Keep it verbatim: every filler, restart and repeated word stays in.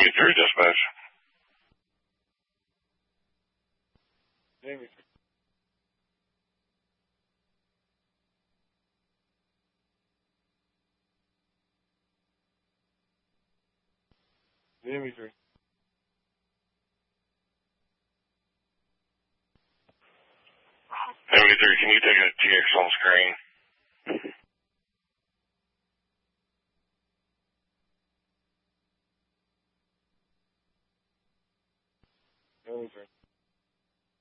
three dispatch. Navy three. Navy three. Navy three, can you take a T X on screen? Navy three.